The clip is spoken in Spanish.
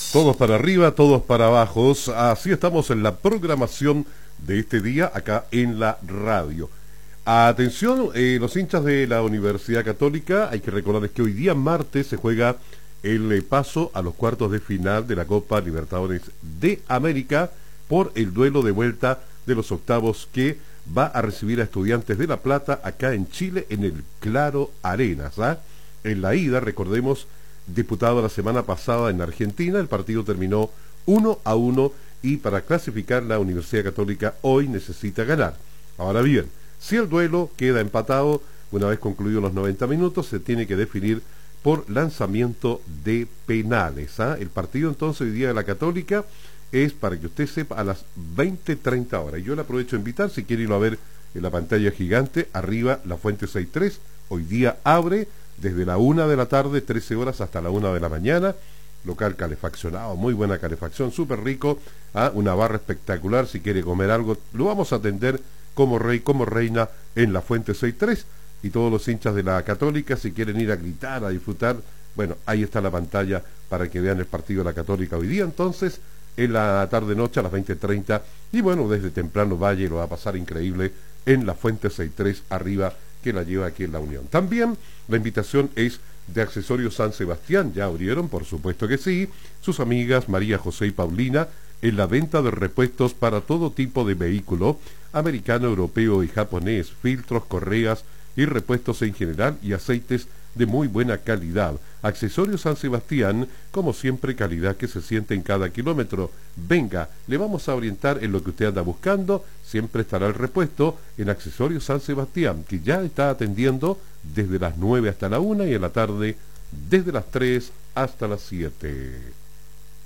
Todos para arriba, todos para abajo. Así estamos en la programación de este día acá en la radio. Atención, los hinchas de la Universidad Católica, hay que recordarles que hoy día martes se juega el paso a los cuartos de final de la Copa Libertadores de América por el duelo de vuelta de los octavos que va a recibir a Estudiantes de La Plata acá en Chile en el Claro Arenas. En la ida, recordemos, disputado la semana pasada en Argentina, el partido terminó 1-1 y para clasificar la Universidad Católica hoy necesita ganar. Ahora bien, si el duelo queda empatado, una vez concluidos los 90 minutos, se tiene que definir por lanzamiento de penales. El partido entonces hoy día de la Católica es, para que usted sepa, a las 20:30 horas. Yo le aprovecho a invitar, si quiere irlo a ver en la pantalla gigante, arriba La Fuente 63, hoy día abre desde la 1 de la tarde, 13 horas hasta la 1 de la mañana, local calefaccionado, muy buena calefacción, súper rico, una barra espectacular, si quiere comer algo, lo vamos a atender como rey, como reina en La Fuente 63, y todos los hinchas de la Católica, si quieren ir a gritar, a disfrutar, bueno, ahí está la pantalla para que vean el partido de la Católica hoy día, entonces, en la tarde-noche a las 20:30, y bueno, desde temprano Valle lo va a pasar increíble en La Fuente 63, arriba, que la lleva aquí en La Unión. También la invitación es de Accesorios San Sebastián, ya abrieron, por supuesto que sí, sus amigas María José y Paulina, en la venta de repuestos para todo tipo de vehículo, americano, europeo y japonés, filtros, correas y repuestos en general y aceites de muy buena calidad. Accesorios San Sebastián, como siempre, calidad que se siente en cada kilómetro. Venga, le vamos a orientar en lo que usted anda buscando, siempre estará el repuesto en Accesorios San Sebastián, que ya está atendiendo desde las 9 hasta la 1 y en la tarde desde las 3 hasta las 7.